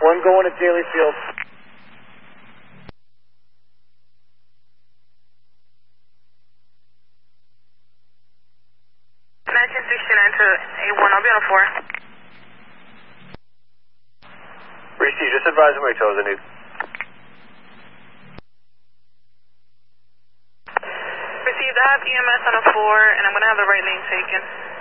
One going at Daly Field. To A1, I'll be on a 4. Receive, just advise me toes I need. Received, I have EMS on a 4, and I'm going to have the right lane taken.